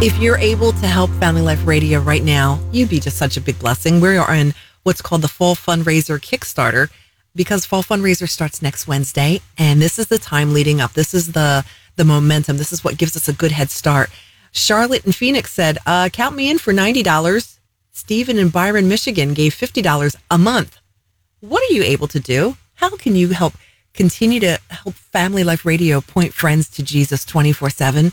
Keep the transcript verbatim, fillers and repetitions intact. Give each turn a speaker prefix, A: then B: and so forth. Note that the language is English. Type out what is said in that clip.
A: If you're able to help Family Life Radio right now, you'd be just such a big blessing. We are in what's called the Fall Fundraiser Kickstarter, because Fall Fundraiser starts next Wednesday, and this is the time leading up. This is the the momentum. This is what gives us a good head start. Charlotte in Phoenix said, uh, count me in for ninety dollars. Stephen in Byron, Michigan gave fifty dollars a month. What are you able to do? How can you help continue to help Family Life Radio point friends to Jesus twenty-four seven?